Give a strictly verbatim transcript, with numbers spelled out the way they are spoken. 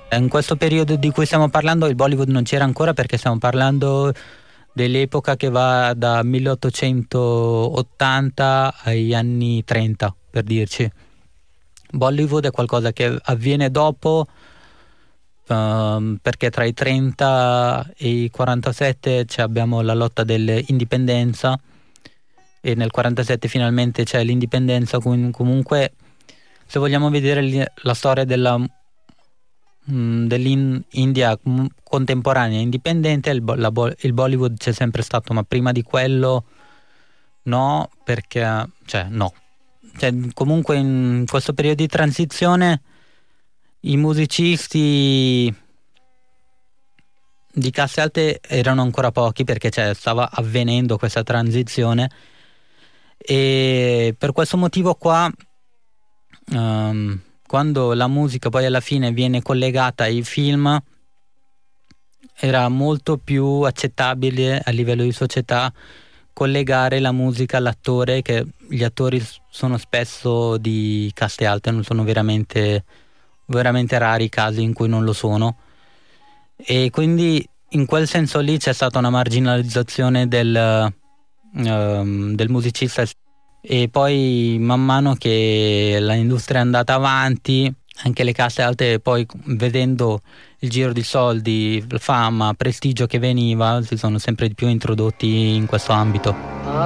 In questo periodo di cui stiamo parlando il Bollywood non c'era ancora, perché stiamo parlando dell'epoca che va da milleottocentottanta agli anni trenta, per dirci. Bollywood è qualcosa che avviene dopo, ehm, perché tra i trenta e i quarantasette c'è- abbiamo la lotta dell'indipendenza, e nel quarantasette finalmente c'è l'indipendenza. com- comunque, se vogliamo vedere li- la storia della mm, dell'India contemporanea indipendente, il, Bo- la Bo- il Bollywood c'è sempre stato, ma prima di quello no, perché cioè no. Cioè, comunque in questo periodo di transizione i musicisti di classe alte erano ancora pochi, perché cioè, stava avvenendo questa transizione, e per questo motivo qua, ehm, quando la musica poi alla fine viene collegata ai film, era molto più accettabile a livello di società collegare la musica all'attore, che gli attori s- sono spesso di caste alte, non sono veramente, veramente rari i casi in cui non lo sono, e quindi in quel senso lì c'è stata una marginalizzazione del, ehm, del musicista. E poi man mano che l'industria è andata avanti, anche le caste alte, poi vedendo il giro di soldi, fama, prestigio che veniva, si sono sempre di più introdotti in questo ambito.